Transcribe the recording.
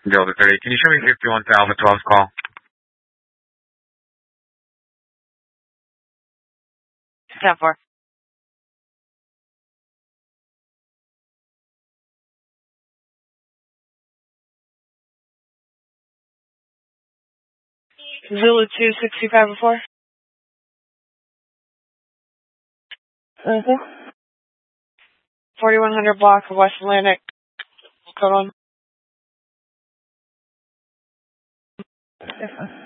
Delta 30. Can you show me 51 to Alpha 12's call? Step 4. Zulu 265 before? Mm-hmm. 4100 block of West Atlantic. Code on.